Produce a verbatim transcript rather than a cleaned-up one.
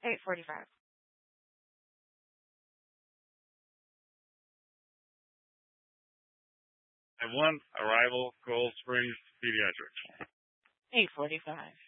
eight forty-five. And one, Arrival, Cold Springs Pediatrics. eight forty-five.